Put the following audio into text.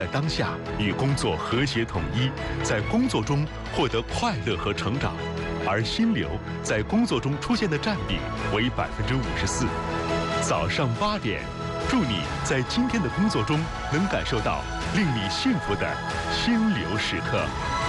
在当下与工作和谐统一，在工作中获得快乐和成长，而心流在工作中出现的占比为54%。早上8点，祝你在今天的工作中能感受到令你幸福的心流时刻。